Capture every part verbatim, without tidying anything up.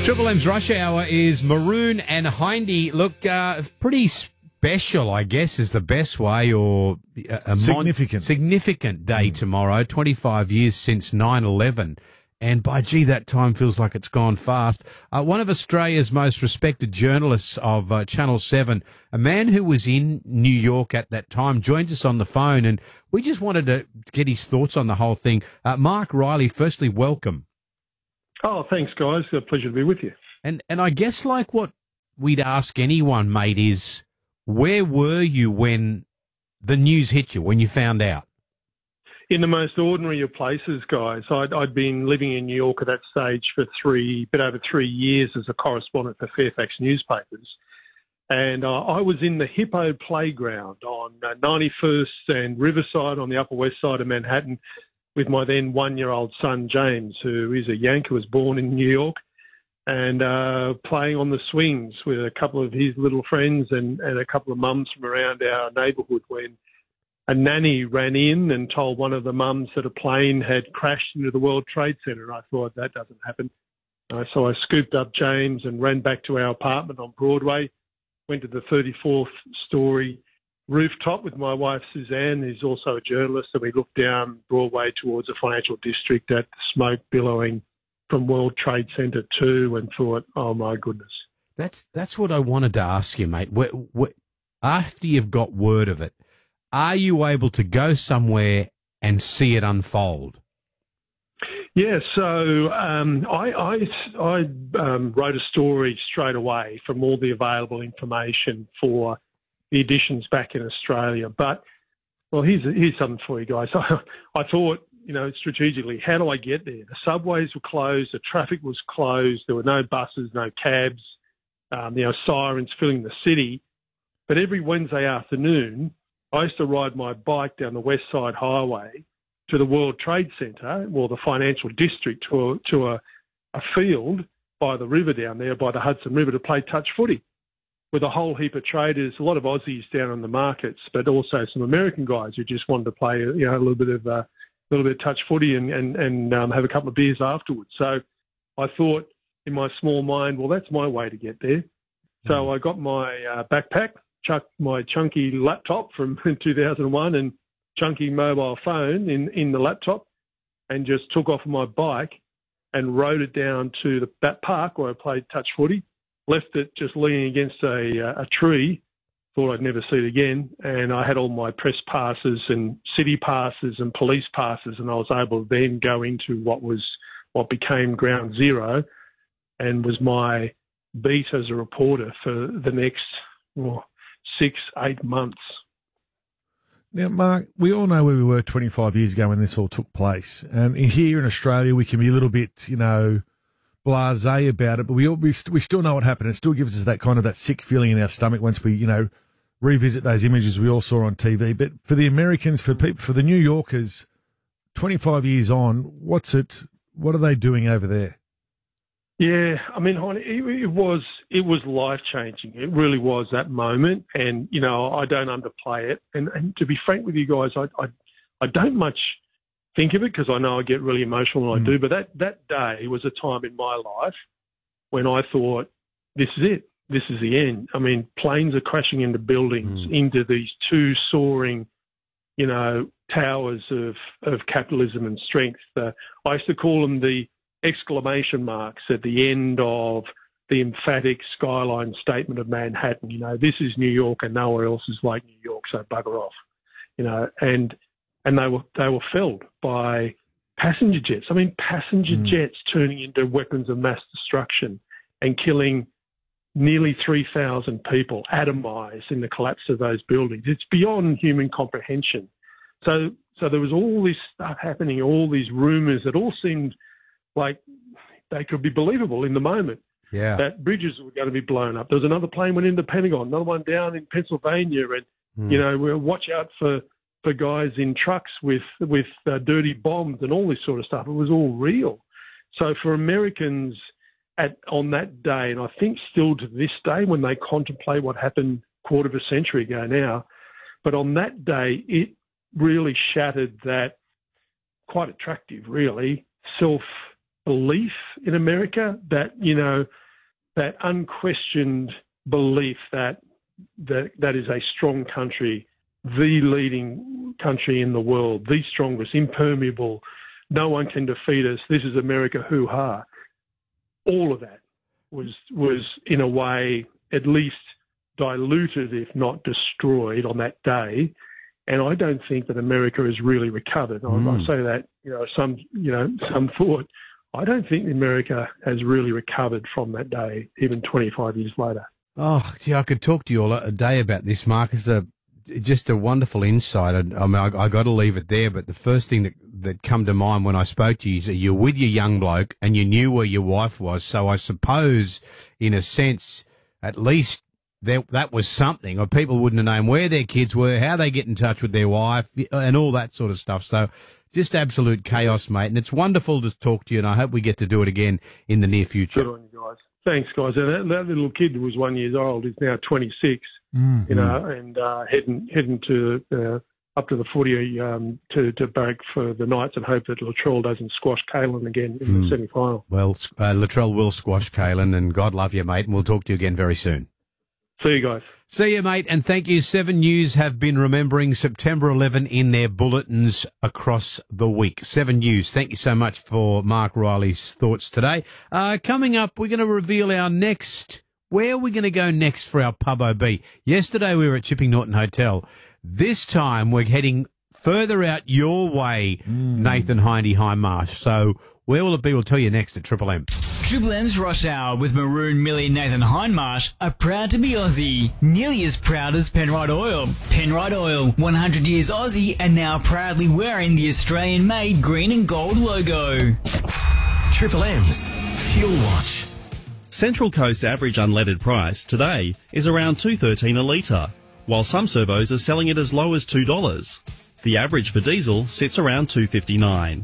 Triple M's Rush Hour is Maroon and Hindy. Look, uh, pretty special, I guess, is the best way, or a, a Significant. Mon- significant day mm. tomorrow, twenty-five years since nine eleven. And by gee, that time feels like it's gone fast. Uh, one of Australia's most respected journalists of uh, Channel seven, a man who was in New York at that time, joins us on the phone, and we just wanted to get his thoughts on the whole thing. Uh, Mark Riley, firstly, welcome. Oh, thanks, guys. A pleasure to be with you. And and I guess like what we'd ask anyone, mate, is where were you when the news hit you, when you found out? In the most ordinary of places, guys. I'd, I'd been living in New York at that stage for three, bit over three years as a correspondent for Fairfax newspapers. And uh, I was in the Hippo Playground on uh, ninety-first and Riverside on the Upper West Side of Manhattan with my then one-year-old son, James, who is a Yank who was born in New York, and uh, playing on the swings with a couple of his little friends and, and a couple of mums from around our neighbourhood when a nanny ran in and told one of the mums that a plane had crashed into the World Trade Center. And I thought, that doesn't happen. Uh, so I scooped up James and ran back to our apartment on Broadway, went to the thirty-fourth story rooftop with my wife, Suzanne, who's also a journalist, and we looked down Broadway towards the financial district at the smoke billowing from World Trade Center two and thought, oh, my goodness. That's that's what I wanted to ask you, mate. What, what, after you've got word of it, are you able to go somewhere and see it unfold? Yeah, so um, I, I, I um, wrote a story straight away from all the available information for the editions back in Australia. But, well, here's, here's something for you guys. I, I thought, you know, strategically, how do I get there? The subways were closed, the traffic was closed, there were no buses, no cabs, um, you know, sirens filling the city. But every Wednesday afternoon, I used to ride my bike down the West Side Highway to the World Trade Center, or the financial district, to a, to a, a field by the river down there, by the Hudson River, to play touch footy with a whole heap of traders, a lot of Aussies down on the markets, but also some American guys who just wanted to play, you know, a little bit of uh, a little bit of touch footy and and, and um, have a couple of beers afterwards. So I thought in my small mind, well, that's my way to get there. So I got my uh, backpack, chucked my chunky laptop from two thousand one and chunky mobile phone in, in the laptop, and just took off my bike and rode it down to the, that park where I played touch footy, left it just leaning against a, a tree, thought I'd never see it again, and I had all my press passes and city passes and police passes, and I was able to then go into what was what became Ground Zero and was my beat as a reporter for the next well, six, eight months. Now, Mark, we all know where we were twenty-five years ago when this all took place. And here in Australia, we can be a little bit, you know, blasé about it, but we all, we, st- we still know what happened. It still gives us that kind of that sick feeling in our stomach once we, you know, revisit those images we all saw on T V. But for the Americans, for people, for the New Yorkers, twenty-five years on, what's it, what are they doing over there? Yeah, I mean, it, it was it was life changing. It really was that moment, and you know, I don't underplay it. And, and to be frank with you guys, I I, I don't much think of it because I know I get really emotional when mm. I do. But that that day was a time in my life when I thought, this is it. This is the end. I mean, planes are crashing into buildings, mm. into these two soaring, you know, towers of of capitalism and strength. Uh, I used to call them the exclamation marks at the end of the emphatic skyline statement of Manhattan. You know, this is New York and nowhere else is like New York, so bugger off. You know, and and they were they were felled by passenger jets. I mean, passenger mm. jets turning into weapons of mass destruction and killing nearly three thousand people, atomized in the collapse of those buildings. It's beyond human comprehension. So so there was all this stuff happening, all these rumours that all seemed like they could be believable in the moment. Yeah. That bridges were going to be blown up. There was another plane went into the Pentagon, another one down in Pennsylvania, and mm. you know, we'll watch out for, for guys in trucks with with uh, dirty bombs and all this sort of stuff. It was all real. So for Americans at on that day, and I think still to this day when they contemplate what happened a quarter of a century ago now, but on that day it really shattered that quite attractive, really, self belief in America, that, you know, that unquestioned belief that that, that is a strong country, the leading country in the world, the strongest, impermeable, no one can defeat us, this is America, hoo-ha. All of that was was in a way at least diluted, if not destroyed, on that day. And I don't think that America has really recovered. Mm. I, I say that, you know, some you know some thought. I don't think America has really recovered from that day, even twenty-five years later. Oh, yeah, I could talk to you all a day about this, Mark. It's a, just a wonderful insight. I, I mean, I, I got to leave it there, but the first thing that, that come to mind when I spoke to you is that you're with your young bloke and you knew where your wife was. So I suppose, in a sense, at least there, that was something, or people wouldn't have known where their kids were, how they get in touch with their wife, and all that sort of stuff. So just absolute chaos, mate. And it's wonderful to talk to you, and I hope we get to do it again in the near future. Good on you guys. Thanks, guys. And that, that little kid who was one year old is now twenty-six, mm-hmm. you know, and uh, heading heading to uh, up to the footy um, to to barrack for the Knights and hope that Latrell doesn't squash Kalen again in mm. the semi-final. Well, uh, Latrell will squash Kalen, and God love you, mate. And we'll talk to you again very soon. See you guys. See you, mate, and thank you. Seven News have been remembering September eleventh in their bulletins across the week. Seven News, thank you so much for Mark Riley's thoughts today. Uh, coming up, we're going to reveal our next, where are we going to go next for our Pub O B? Yesterday we were at Chipping Norton Hotel. This time we're heading further out your way, mm. Nathan Hindy Hindmarsh. So where will it be? We'll tell you next at Triple M. Triple M's Rush Hour with Maroon, Millie and Nathan Hindmarsh are proud to be Aussie. Nearly as proud as Penrite Oil. Penrite Oil, one hundred years Aussie and now proudly wearing the Australian-made green and gold logo. Triple M's Fuel Watch. Central Coast's average unleaded price today is around two dollars thirteen a litre, while some servos are selling it as low as two dollars. The average for diesel sits around two dollars fifty-nine.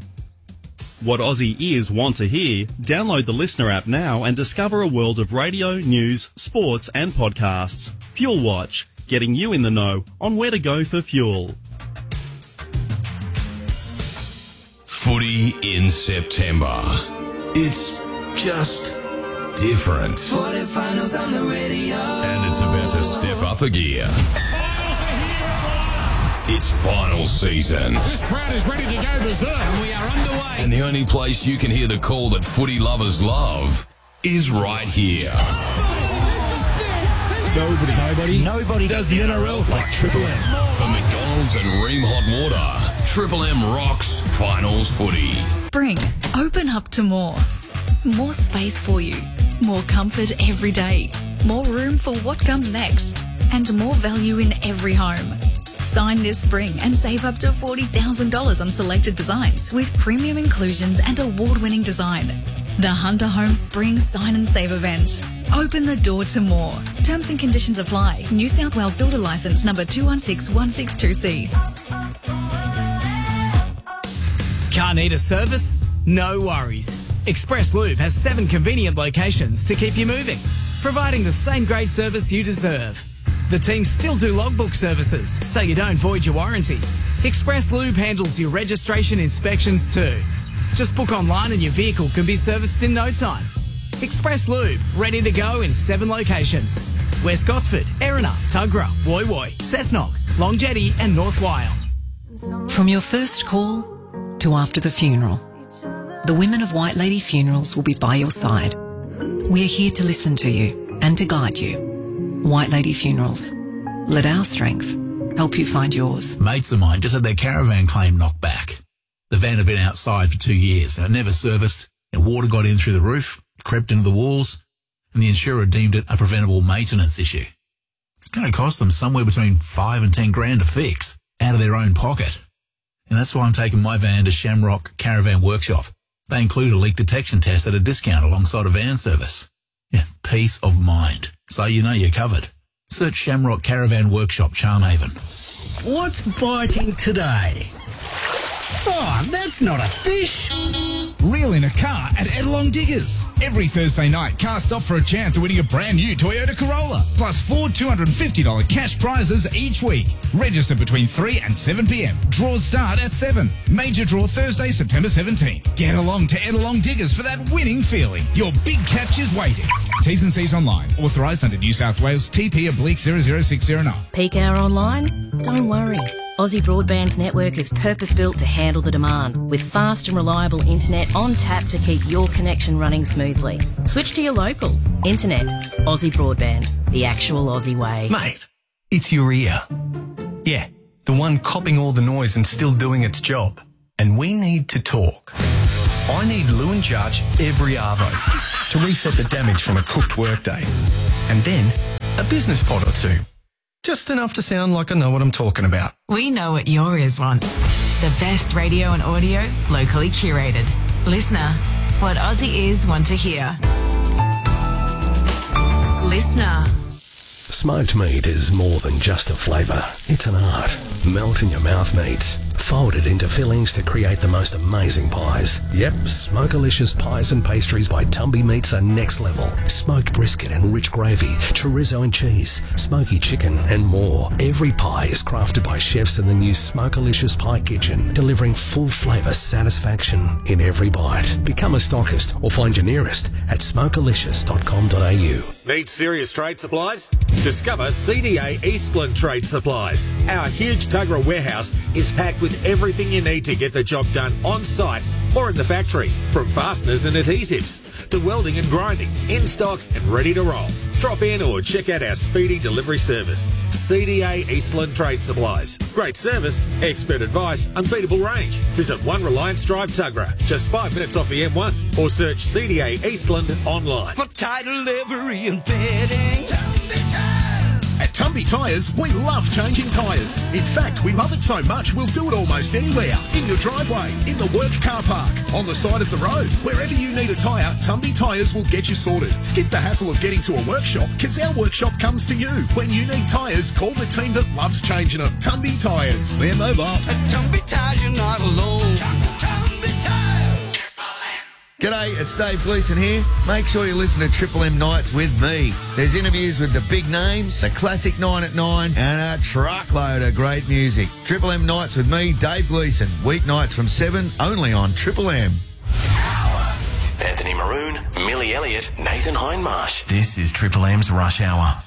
What Aussie ears want to hear? Download the Listener app now and discover a world of radio, news, sports and podcasts. Fuel Watch, getting you in the know on where to go for fuel. Footy in September. It's just different. Footy finals on the radio. And it's about to step up a gear. It's final season. This crowd is ready to go berserk. And we are underway. And the only place you can hear the call that footy lovers love is right here. Nobody, nobody, nobody does the N R L like Triple M. For McDonald's and Ream Hot Water, Triple M rocks finals footy. Spring, open up to more. More space for you. More comfort every day. More room for what comes next. And more value in every home. Sign this spring and save up to forty thousand dollars on selected designs with premium inclusions and award-winning design. The Hunter Homes Spring Sign and Save event. Open the door to more. Terms and conditions apply. New South Wales Builder Licence number two one six one six two C. Car need a service? No worries. Express Lube has seven convenient locations to keep you moving, providing the same great service you deserve. The team still do logbook services, so you don't void your warranty. Express Lube handles your registration inspections too. Just book online and your vehicle can be serviced in no time. Express Lube, ready to go in seven locations. West Gosford, Erina, Tuggerah, Woy Woy, Cessnock, Long Jetty and North Wyong. From your first call to after the funeral, the women of White Lady Funerals will be by your side. We're here to listen to you and to guide you. White Lady Funerals. Let our strength help you find yours. Mates of mine just had their caravan claim knocked back. The van had been outside for two years and it never serviced, and water got in through the roof, crept into the walls, and the insurer deemed it a preventable maintenance issue. It's going to cost them somewhere between five and ten grand to fix, out of their own pocket. And that's why I'm taking my van to Shamrock Caravan Workshop. They include a leak detection test at a discount alongside a van service. Yeah, peace of mind. So you know you're covered. Search Shamrock Caravan Workshop, Charmhaven. What's biting today? Oh, that's not a fish. Reel in a car at Edelong Diggers. Every Thursday night, cars stop for a chance of winning a brand new Toyota Corolla, plus four two hundred fifty dollars cash prizes each week. Register between three and seven p.m. Draws start at seven. Major draw Thursday, September seventeenth. Get along to Edelong Diggers for that winning feeling. Your big catch is waiting. T's and C's online. Authorised under New South Wales T P oblique zero zero six zero nine. Peak hour online? Don't worry. Aussie Broadband's network is purpose-built to handle the demand, with fast and reliable internet on tap to keep your connection running smoothly. Switch to your local. Internet. Aussie Broadband. The actual Aussie way. Mate, it's your ear. Yeah, the one copping all the noise and still doing its job. And we need to talk. I need Lewin Charge every arvo to reset the damage from a cooked workday. And then a business pod or two. Just enough to sound like I know what I'm talking about. We know what your ears want. The best radio and audio, locally curated. Listener, what Aussie ears want to hear. Listener. Smoked meat is more than just a flavour. It's an art. Melt in your mouth meats. Folded into fillings to create the most amazing pies. Yep, Smokelicious pies and pastries by Tumby Meats are next level. Smoked brisket and rich gravy, chorizo and cheese, smoky chicken and more. Every pie is crafted by chefs in the new Smokelicious Pie Kitchen, delivering full flavour satisfaction in every bite. Become a stockist or find your nearest at smokelicious dot com dot a u. Need serious trade supplies? Discover C D A Eastland Trade Supplies. Our huge Tuggerah warehouse is packed with everything you need to get the job done on site or in the factory, from fasteners and adhesives to welding and grinding, in stock and ready to roll. Drop in or check out our speedy delivery service. C D A Eastland Trade Supplies. Great service, expert advice, unbeatable range. Visit One Reliance Drive, Tuggerah, just five minutes off the M one, or search C D A Eastland online. For title livery and fitting. At Tumby Tyres, we love changing tyres. In fact, we love it so much we'll do it almost anywhere. In your driveway, in the work car park, on the side of the road. Wherever you need a tyre, Tumby Tyres will get you sorted. Skip the hassle of getting to a workshop, because our workshop comes to you. When you need tyres, call the team that loves changing them. Tumby Tyres. We're mobile. At Tumby Tyres, you're not alone. Tumby Tyres. G'day, it's Dave Gleeson here. Make sure you listen to Triple M Nights with me. There's interviews with the big names, the classic nine at nine, and a truckload of great music. Triple M Nights with me, Dave Gleeson. Weeknights from seven, only on Triple M. Anthony Maroon, Millie Elliott, Nathan Hindmarsh. This is Triple M's Rush Hour.